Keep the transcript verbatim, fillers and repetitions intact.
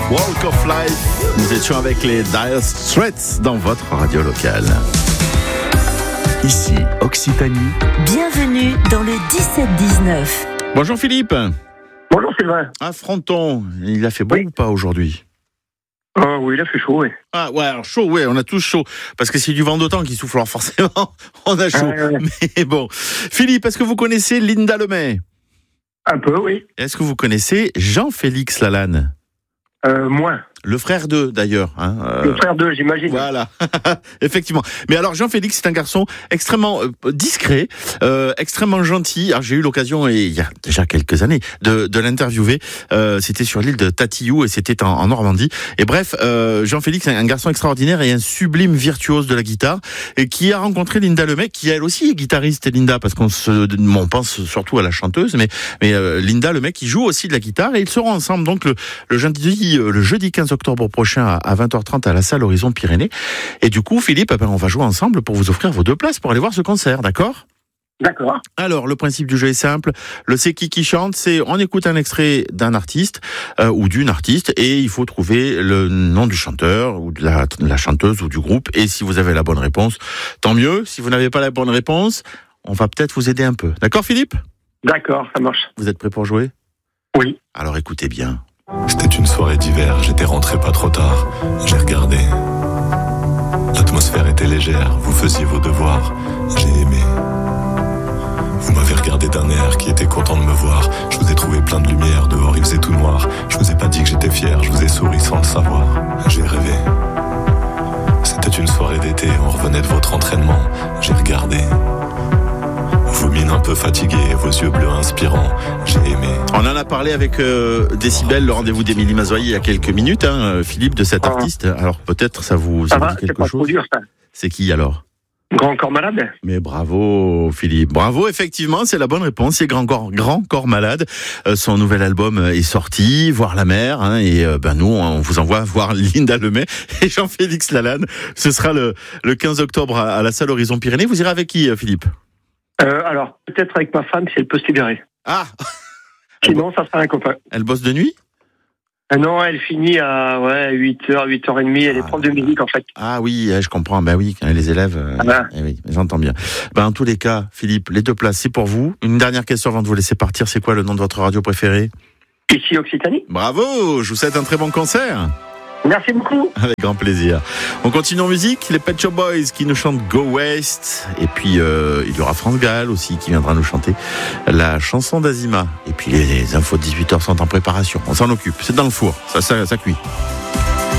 Walk of Life. Nous étions avec les Dire Straits dans votre radio locale. Ici, Occitanie. Bienvenue dans le dix-sept dix-neuf. Bonjour Philippe. Bonjour Sylvain. À Fronton, il a fait beau Oui. ou pas aujourd'hui? Ah oui, il a fait chaud, oui. Ah ouais, alors chaud, ouais, on a tous chaud. Parce que c'est du vent d'automne qui souffle, alors forcément, on a chaud. Ah, ouais. Mais bon. Philippe, est-ce que vous connaissez Linda Lemay? Un peu, oui. Est-ce que vous connaissez Jean-Félix Lalanne? Euh, moins. Le frère d'eux, d'ailleurs. Hein, euh... Le frère d'eux, j'imagine. Voilà, effectivement. Mais alors Jean-Félix, c'est un garçon extrêmement euh, discret, euh, extrêmement gentil. Alors j'ai eu l'occasion, et il y a déjà quelques années, de, de l'interviewer. Euh, c'était sur l'île de Tatillou et c'était en, en Normandie. Et bref, euh, Jean-Félix, un, un garçon extraordinaire et un sublime virtuose de la guitare, et qui a rencontré Linda Lemay, qui elle aussi est guitariste, Linda, parce qu'on se, bon, on pense surtout à la chanteuse, mais, mais euh, Linda Lemay qui joue aussi de la guitare, et ils seront ensemble donc le, le jeudi, le jeudi quinze octobre prochain à vingt heures trente à la salle Horizon Pyrénées. Et du coup, Philippe, eh ben, on va jouer ensemble pour vous offrir vos deux places pour aller voir ce concert, d'accord ? D'accord. Alors, le principe du jeu est simple. Le c'est qui qui chante, c'est on écoute un extrait d'un artiste euh, ou d'une artiste et il faut trouver le nom du chanteur ou de la, de la chanteuse ou du groupe. Et si vous avez la bonne réponse, tant mieux. Si vous n'avez pas la bonne réponse, on va peut-être vous aider un peu. D'accord, Philippe ? D'accord, ça marche. Vous êtes prêt pour jouer ? Oui. Alors écoutez bien. C'était une soirée d'hiver, j'étais rentré pas trop tard. J'ai regardé. L'atmosphère était légère, vous faisiez vos devoirs. J'ai aimé. Vous m'avez regardé d'un air qui était content de me voir. Je vous ai trouvé plein de lumière, dehors il faisait tout noir. Je vous ai pas dit que j'étais fier, je vous ai souri sans le savoir. J'ai rêvé. C'était une soirée d'été, on revenait de votre entraînement. J'ai regardé. Vos mines un peu fatiguées, vos yeux bleus inspirants, j'ai aimé. On en a parlé avec euh, Décibel, le rendez-vous d'Émilie Mazoyer il y a quelques minutes, hein, Philippe, de cet Ah. artiste. Alors peut-être ça vous, Ça ça vous va, dit c'est quelque pas chose. trop dur, ça. C'est qui alors? Grand corps malade. Mais bravo Philippe, bravo, effectivement c'est la bonne réponse, c'est Grand Corps, Grand Corps Malade. Euh, son nouvel album est sorti, Voir la mer, hein, et euh, ben nous on vous envoie voir Linda Lemay et Jean-Félix Lalanne. Ce sera le, le quinze octobre à, à la salle Horizon Pyrénées. Vous irez avec qui, Philippe? Euh, alors, peut-être avec ma femme, si elle peut se libérer. Ah, Sinon, ça sera un copain. elle bosse de nuit? Euh, non, elle finit à ouais, huit heures, huit heures trente. Elle est Ah. prof de musique, en fait. Ah oui, je comprends. Ben oui, les élèves. euh, Ah ben. eh oui, j'entends bien. Ben en tous les cas, Philippe, les deux places, c'est pour vous. Une dernière question avant de vous laisser partir. C'est quoi le nom de votre radio préférée? Ici, Occitanie. Bravo, je vous souhaite un très bon concert. Merci beaucoup. Avec grand plaisir. On continue en musique. Les Pet Shop Boys qui nous chantent Go West. Et puis euh, il y aura France Gall aussi qui viendra nous chanter la chanson d'Azima. Et puis les infos de dix-huit heures sont en préparation. On s'en occupe. C'est dans le four. Ça, ça, ça cuit.